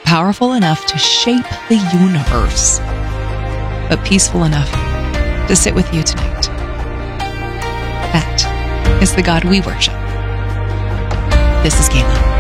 powerful enough to shape the universe, but peaceful enough to sit with you tonight. That is the God we worship. This is Gayla.